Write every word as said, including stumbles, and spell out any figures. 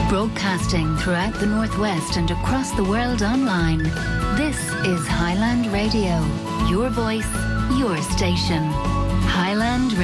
Broadcasting throughout the Northwest and across the world online. This is Highland Radio. Your voice, your station. Highland Radio.